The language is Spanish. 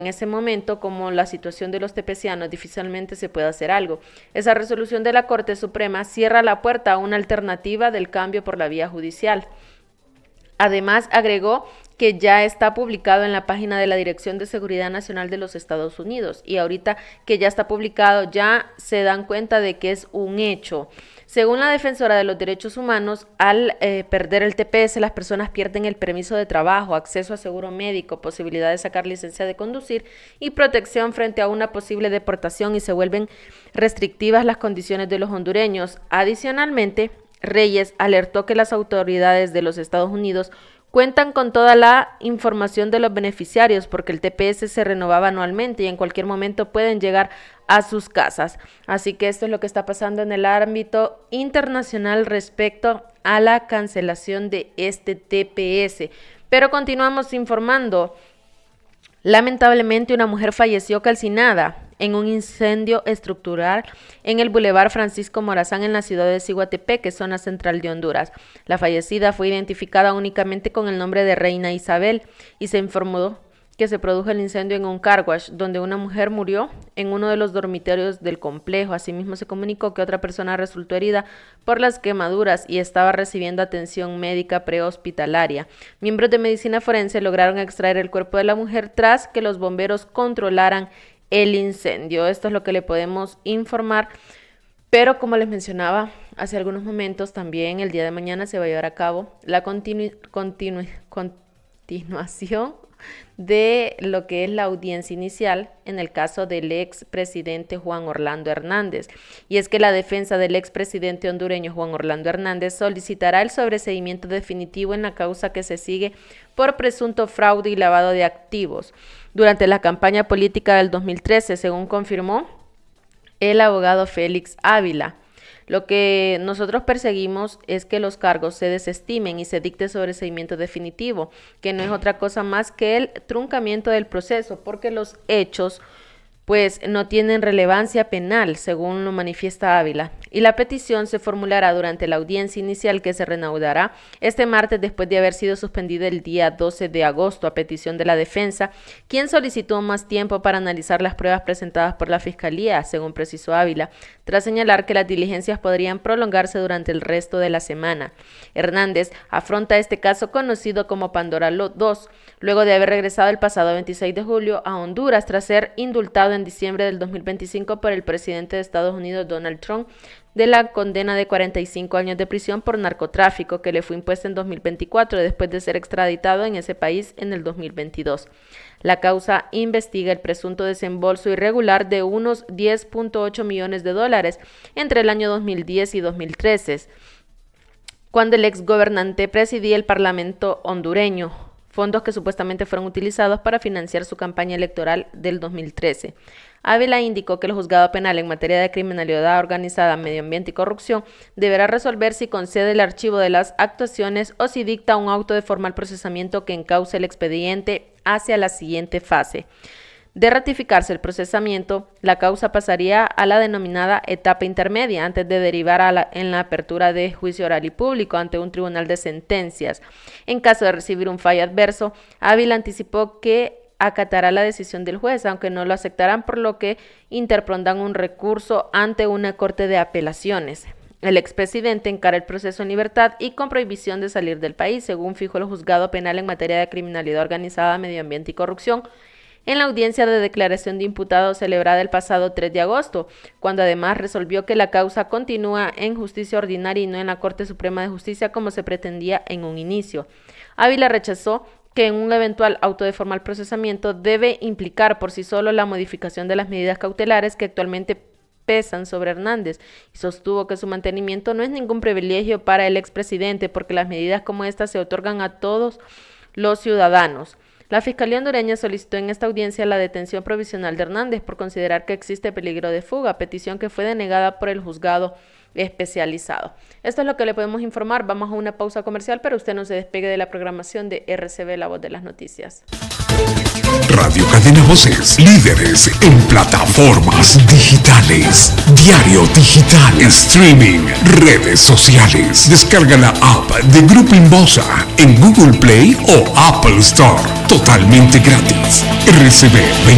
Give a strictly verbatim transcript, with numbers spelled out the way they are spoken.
en ese momento, como la situación de los tepecianos, difícilmente se puede hacer algo. Esa resolución de la Corte Suprema cierra la puerta a una alternativa del cambio por la vía judicial. Además, agregó que ya está publicado en la página de la Dirección de Seguridad Nacional de los Estados Unidos, y ahorita que ya está publicado ya se dan cuenta de que es un hecho. Según la defensora de los derechos humanos, al eh, perder el T P S, las personas pierden el permiso de trabajo, acceso a seguro médico, posibilidad de sacar licencia de conducir y protección frente a una posible deportación, y se vuelven restrictivas las condiciones de los hondureños. Adicionalmente, Reyes alertó que las autoridades de los Estados Unidos cuentan con toda la información de los beneficiarios porque el T P S se renovaba anualmente y en cualquier momento pueden llegar a sus casas. Así que esto es lo que está pasando en el ámbito internacional respecto a la cancelación de este T P S. Pero continuamos informando. Lamentablemente, una mujer falleció calcinada en un incendio estructural en el Boulevard Francisco Morazán en la ciudad de Ciguatepeque, zona central de Honduras. La fallecida fue identificada únicamente con el nombre de Reina Isabel y se informó que se produjo el incendio en un car wash, donde una mujer murió en uno de los dormitorios del complejo. Asimismo, se comunicó que otra persona resultó herida por las quemaduras y estaba recibiendo atención médica prehospitalaria. Miembros de medicina forense lograron extraer el cuerpo de la mujer tras que los bomberos controlaran el incendio. Esto es lo que le podemos informar, pero como les mencionaba hace algunos momentos, también el día de mañana se va a llevar a cabo la continu continu continuación de lo que es la audiencia inicial en el caso del expresidente Juan Orlando Hernández. Y es que la defensa del expresidente hondureño Juan Orlando Hernández solicitará el sobreseimiento definitivo en la causa que se sigue por presunto fraude y lavado de activos durante la campaña política del dos mil trece, según confirmó el abogado Félix Ávila. Lo que nosotros perseguimos es que los cargos se desestimen y se dicte sobreseimiento definitivo, que no es otra cosa más que el truncamiento del proceso, porque los hechos pues no tienen relevancia penal, según lo manifiesta Ávila, y la petición se formulará durante la audiencia inicial que se reanudará este martes después de haber sido suspendida el día doce de agosto a petición de la defensa, quien solicitó más tiempo para analizar las pruebas presentadas por la Fiscalía, según precisó Ávila, tras señalar que las diligencias podrían prolongarse durante el resto de la semana. Hernández afronta este caso conocido como Pandora dos, luego de haber regresado el pasado veintiséis de julio a Honduras tras ser indultado en diciembre del dos mil veinticinco por el presidente de Estados Unidos, Donald Trump, de la condena de cuarenta y cinco años de prisión por narcotráfico que le fue impuesta en dos mil veinticuatro después de ser extraditado en ese país en el dos mil veintidós. La causa investiga el presunto desembolso irregular de unos diez punto ocho millones de dólares entre el año dos mil diez y dos mil trece, cuando el exgobernante presidía el Parlamento hondureño, fondos que supuestamente fueron utilizados para financiar su campaña electoral del dos mil trece. Ávila indicó que el juzgado penal en materia de criminalidad organizada, medio ambiente y corrupción deberá resolver si concede el archivo de las actuaciones o si dicta un auto de formal procesamiento que encauce el expediente hacia la siguiente fase. De ratificarse el procesamiento, la causa pasaría a la denominada etapa intermedia antes de derivar a la, en la apertura de juicio oral y público ante un tribunal de sentencias. En caso de recibir un fallo adverso, Ávila anticipó que acatará la decisión del juez, aunque no lo aceptarán, por lo que interpondrán un recurso ante una corte de apelaciones. El expresidente encara el proceso en libertad y con prohibición de salir del país, según fijó el juzgado penal en materia de criminalidad organizada, medio ambiente y corrupción, en la audiencia de declaración de imputado celebrada el pasado tres de agosto, cuando además resolvió que la causa continúa en justicia ordinaria y no en la Corte Suprema de Justicia como se pretendía en un inicio. Ávila rechazó que en un eventual auto de formal procesamiento debe implicar por sí solo la modificación de las medidas cautelares que actualmente pesan sobre Hernández y sostuvo que su mantenimiento no es ningún privilegio para el expresidente porque las medidas como estas se otorgan a todos los ciudadanos. La Fiscalía hondureña solicitó en esta audiencia la detención provisional de Hernández por considerar que existe peligro de fuga, petición que fue denegada por el juzgado especializado. Esto es lo que le podemos informar. Vamos a una pausa comercial, pero usted no se despegue de la programación de R C B, la voz de las noticias. Radio Cadena Voces, líderes en plataformas digitales, diario digital, streaming, redes sociales. Descarga la app de Grupo Inbosa en Google Play o Apple Store, totalmente gratis. R C B